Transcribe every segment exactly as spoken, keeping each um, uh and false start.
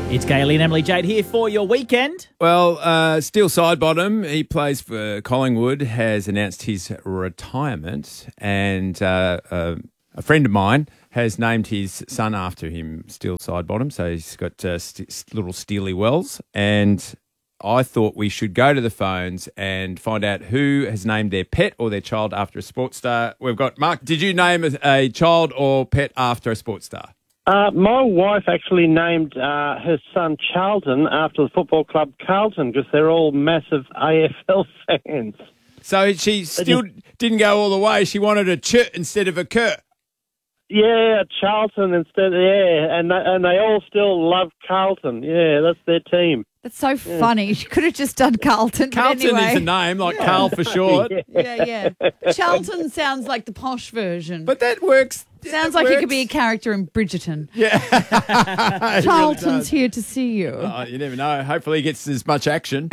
It's Gailey and Emily Jade here for your weekend. Well, uh, Steele Sidebottom, he plays for Collingwood, has announced his retirement, and uh, uh, a friend of mine has named his son after him, Steele Sidebottom, so he's got uh, st- little Steely Wells, and I thought we should go to the phones and find out who has named their pet or their child after a sports star. We've got Mark. Did you name a, a child or pet after a sports star? Uh, my wife actually named uh, her son Charlton after the football club Carlton because they're all massive A F L fans. So she still didn't go all the way. She wanted a ch instead of a k. Yeah, Charlton instead. Yeah, and they, and they all still love Carlton. Yeah, that's their team. That's so yeah. funny. She could have just done Carlton. Carlton anyway. is a name, like yeah. Carl for short. yeah, yeah. Charlton sounds like the posh version. But that works. Sounds that like works. he could be a character in Bridgerton. Yeah. Charlton's really here to see you. Oh, you never know. Hopefully he gets as much action.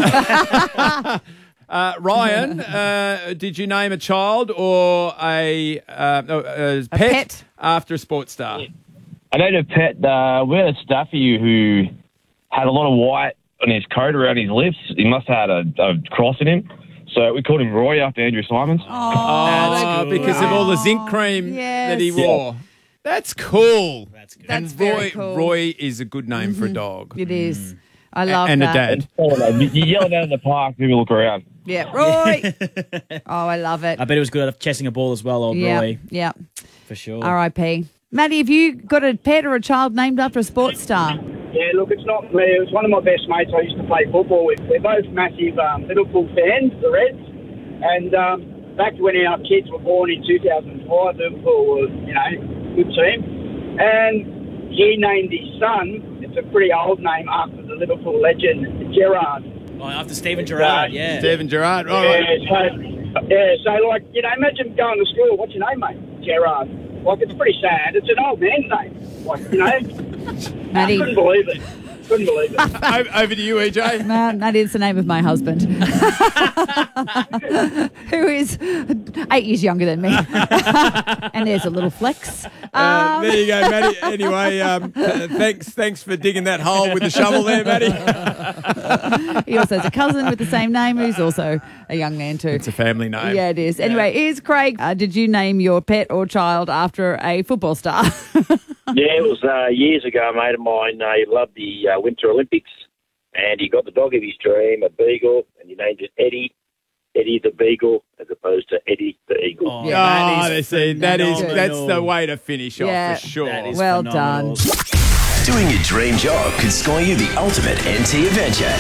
Uh, Ryan, uh, did you name a child or a, uh, a, a, pet, pet after a sports star? Yeah. I named a pet. Uh, we had a staffy who had a lot of white on his coat around his lips. He must have had a, a cross in him. So we called him Roy after Andrew Simons. Oh, oh because of all the zinc cream yes. that he wore. Yeah. That's cool. That's good. That's and very Roy, cool. Roy is a good name mm-hmm. for a dog. It is. I love and that. And a dad. You yell down in the park, people look around. Yeah, Roy. Oh, I love it. I bet it was good at chasing a ball as well, old yeah, Roy. Yeah, for sure. R I P Maddie, have you got a pet or a child named after a sports star? Yeah, look, it's not me. It was one of my best mates I used to play football with. We're both massive um, Liverpool fans, the Reds. And um, back when our kids were born in two thousand five, Liverpool was, you know, a good team. And he named his son, it's a pretty old name, after the Liverpool legend, Gerrard. Oh, after Steven Gerrard, uh, yeah. Steven Gerrard, right. Yeah, so, yeah, so, like, you know, imagine going to school. What's your name, mate? Gerrard. Like, it's pretty sad. It's an old man's name. Like, you know, Maddie. I couldn't believe it. Couldn't believe it. Over to you, E J. No, that is the name of my husband, who is eight years younger than me. And there's a little flex. Um, Uh, there you go, Maddie. Anyway, um, uh, thanks thanks for digging that hole with the shovel there, Maddie. He also has a cousin with the same name who's also a young man too. It's a family name. Yeah, it is. Anyway, here's Craig. Uh, did you name your pet or child after a football star? Yeah, it was uh, years ago. A mate of mine, uh, he loved the uh, Winter Olympics, and he got the dog of his dream, a beagle, and he named it Eddie, Eddie the Beagle, as opposed to Eddie the Eagle. Oh, Oh, that is see, that is phenomenal. that's the way to finish Yeah. off for sure. That is Well phenomenal. done. Doing your dream job could score you the ultimate N T adventure.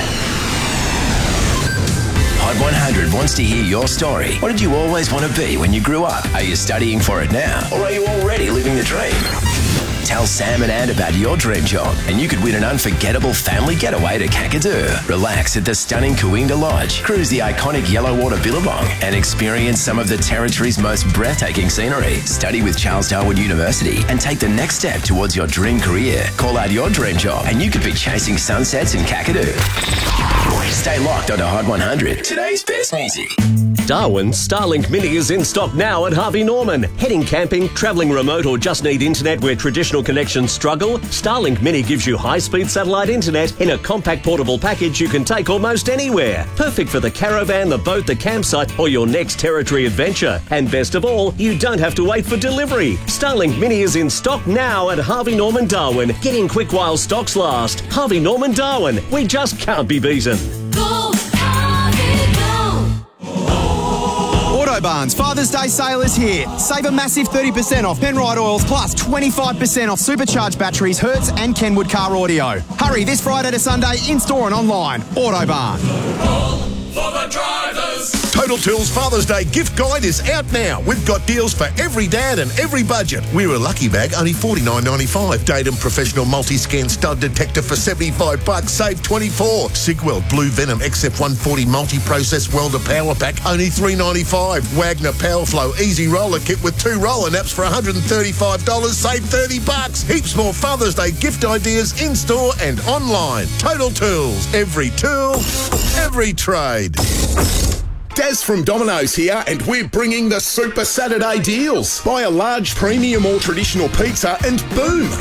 Hot one hundred wants to hear your story. What did you always want to be when you grew up? Are you studying for it now? Or are you already living the dream? Tell Sam and Ann about your dream job and you could win an unforgettable family getaway to Kakadu. Relax at the stunning Cooinda Lodge, cruise the iconic Yellowwater Billabong and experience some of the Territory's most breathtaking scenery. Study with Charles Darwin University and take the next step towards your dream career. Call out your dream job and you could be chasing sunsets in Kakadu. Stay locked onto Hot one hundred. Today's best music. Darwin's Starlink Mini is in stock now at Harvey Norman. Heading camping, travelling remote or just need internet where traditional connections struggle? Starlink Mini gives you high-speed satellite internet in a compact portable package you can take almost anywhere. Perfect for the caravan, the boat, the campsite or your next Territory adventure. And best of all, you don't have to wait for delivery. Starlink Mini is in stock now at Harvey Norman Darwin. Get in quick while stocks last. Harvey Norman Darwin. We just can't be beaten. Go, Harvey, go. Autobarn's Father's Day sale is here. Save a massive thirty percent off Penrite oils plus twenty-five percent off supercharged batteries, Hertz and Kenwood car audio. Hurry this Friday to Sunday in-store and online. Autobarn. For the drivers. Total Tools Father's Day gift guide is out now. We've got deals for every dad and every budget. We're a lucky bag, only forty-nine ninety-five. Datum Professional Multi-Scan Stud Detector for seventy-five bucks, save twenty-four. Sigweld Blue Venom X F one forty Multi-Process Welder Power Pack, only three ninety-five. Wagner Powerflow Easy Roller Kit with two roller naps for one hundred thirty-five dollars, save thirty bucks. Heaps more Father's Day gift ideas in-store and online. Total Tools. Every tool, every trade. Daz from Domino's here, and we're bringing the Super Saturday deals. Buy a large premium or traditional pizza and boom,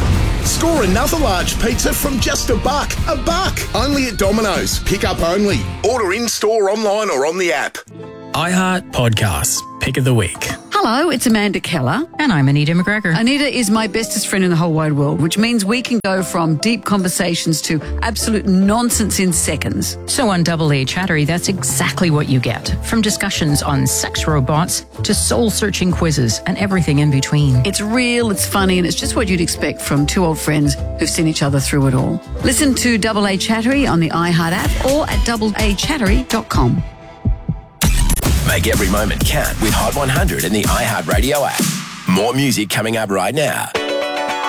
Score another large pizza from just a buck. A buck! Only at Domino's. Pick up only. Order in-store, online or on the app. iHeart Podcasts, Pick of the Week. Hello, it's Amanda Keller. And I'm Anita McGregor. Anita is my bestest friend in the whole wide world, which means we can go from deep conversations to absolute nonsense in seconds. So on Double A Chattery, that's exactly what you get. From discussions on sex robots to soul-searching quizzes and everything in between. It's real, it's funny, and it's just what you'd expect from two old friends who've seen each other through it all. Listen to Double A Chattery on the iHeart app or at double a chattery dot com. Make every moment count with Hot one hundred in the iHeartRadio app. More music coming up right now.